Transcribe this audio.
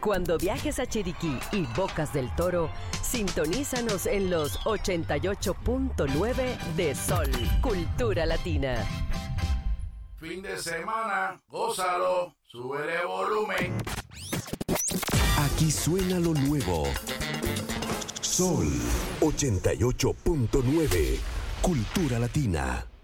Cuando viajes a Chiriquí y Bocas del Toro, sintonízanos en los 88.9 de Sol, Cultura Latina. Fin de semana, gózalo, súbele volumen. Aquí suena lo nuevo. Sol 88.9, Cultura Latina.